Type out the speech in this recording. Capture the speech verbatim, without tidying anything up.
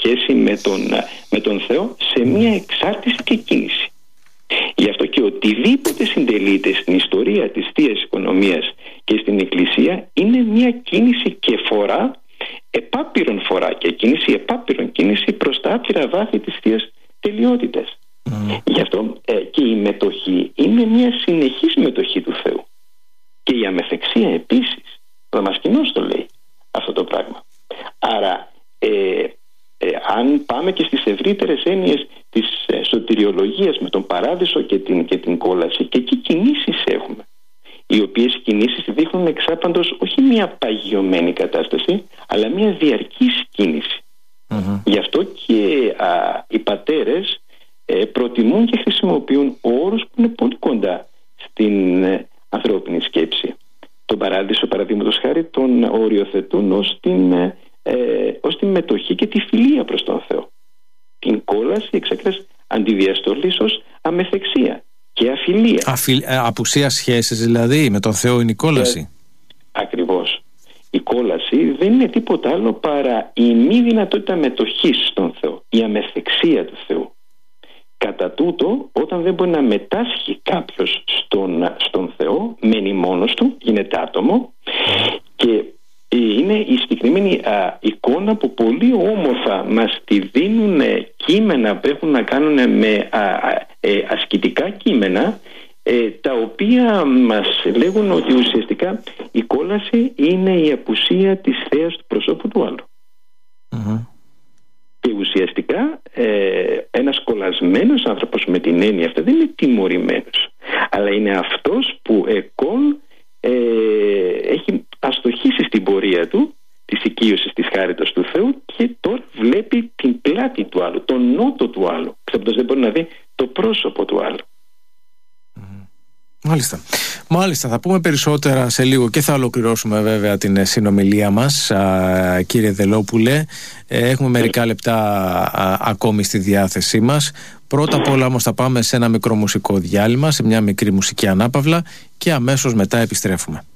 σχέση με τον, με τον Θεό σε μια εξάρτηση και κίνηση. Γι' αυτό και οτιδήποτε συντελείται στην ιστορία της Θείας Οικονομίας και στην Εκκλησία είναι μια κίνηση και φορά, επάπειρον φορά και κίνηση, επάπειρον κίνηση προς τα άπειρα βάθη της Θείας Τελειότητας. Mm. Γι' αυτό ε, και η μετοχή είναι μια συνεχής μετοχή του Θεού. Και η αμεθεξία επίσης. Ο Δαμασκηνός το λέει αυτό το πράγμα. Άρα ε, ε, αν πάμε και στις ευρύτερες έννοιες της ε, σωτηριολογίας με τον παράδεισο και την, και την κόλαση, και εκεί κινήσεις έχουμε, οι οποίες κινήσεις δείχνουν εξάπαντος όχι μια παγιωμένη κατάσταση, αλλά μια διαρκής κίνηση. Mm-hmm. Γι' αυτό και α, οι πατέρες ε, προτιμούν και χρησιμοποιούν όρους που είναι πολύ κοντά στην ε, ανθρώπινη σκέψη. Τον παράδεισο, παραδείγματος χάρη, τον οριοθετούν ως την, ε, ως την μετοχή και τη φιλία προς τον Θεό. Την κόλαση εξ άκρας αντιδιαστολής ως αμεθεξία και αφιλία. Αφι... Απουσία σχέσης δηλαδή με τον Θεό είναι η κόλαση. Ε, ακριβώς. Η κόλαση δεν είναι τίποτα άλλο παρά η μη δυνατότητα μετοχής στον Θεό, η αμεθεξία του Θεού. Κατά τούτο, όταν δεν μπορεί να μετάσχει κάποιος στον, στον Θεό, μένει μόνος του, γίνεται άτομο, και είναι η συγκεκριμένη α, εικόνα που πολύ όμορφα μας τη δίνουν ε, κείμενα που έχουν να κάνουν με α, α, ε, ασκητικά κείμενα, ε, τα οποία μας λέγουν ότι ουσιαστικά η κόλαση είναι η απουσία της θέας του προσώπου του άλλου. Mm-hmm. Και ουσιαστικά ε, ένας κολλασμένος άνθρωπος με την έννοια αυτή δεν είναι τιμωρημένος, αλλά είναι αυτός που εκόν ε, έχει αστοχήσει στην πορεία του της οικείωσης της χάριτος του Θεού και τώρα βλέπει την πλάτη του άλλου, τον νότο του άλλου. Ξαπτός δεν μπορεί να δει το πρόσωπο του άλλου. Μάλιστα. Μάλιστα, θα πούμε περισσότερα σε λίγο και θα ολοκληρώσουμε βέβαια την συνομιλία μας, α, κύριε Δελόπουλε. Έχουμε μερικά λεπτά α, ακόμη στη διάθεσή μας. Πρώτα απ' όλα όμως θα πάμε σε ένα μικρό μουσικό διάλειμμα, σε μια μικρή μουσική ανάπαυλα, και αμέσως μετά επιστρέφουμε.